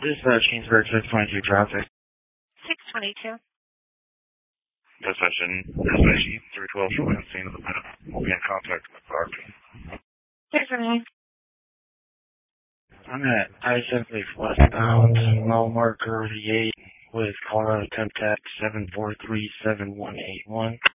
This is Kingsburg 622 traffic. 622. Dispatch 312 showing the scene of the minute. We'll be in contact with the RP. Here's your name. I'm at I-76 westbound, mile marker 38 with Colorado Temp Tech 7437181.